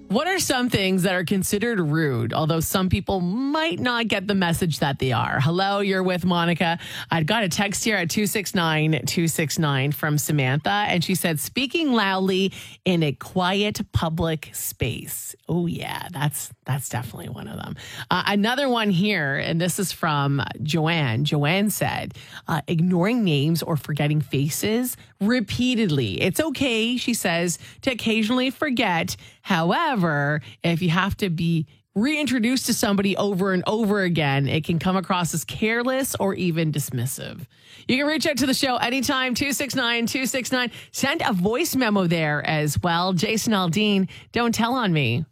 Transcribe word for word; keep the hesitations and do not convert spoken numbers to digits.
What are some things that are considered rude, although some people might not get the message that they are? Hello, you're with Monica. I got a text here at two six nine two six nine from Samantha, and she said, speaking loudly in a quiet public space. Oh, yeah, that's that's definitely one of them. Uh, another one here, and this is from Joanne. Joanne said, uh, ignoring names or forgetting faces repeatedly. It's okay, she says, to occasionally forget. However, if you have to be reintroduced to somebody over and over again, it can come across as careless or even dismissive. You can reach out to the show anytime, two six nine two six nine. Send a voice memo there as well. Jason Aldean, don't tell on me.